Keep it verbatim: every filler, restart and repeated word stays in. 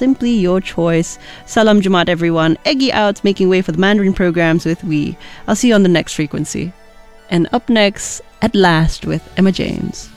simply your choice. Salam Jumat, everyone. Eggy out, making way for the Mandarin programs with we. I'll see you on the next frequency. And up next, At Last with Emma James.